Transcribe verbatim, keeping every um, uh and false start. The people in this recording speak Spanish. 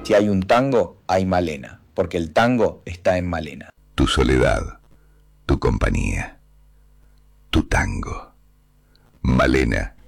Si hay un tango, hay Malena, porque el tango está en Malena. Tu soledad, tu compañía, tu tango. Malena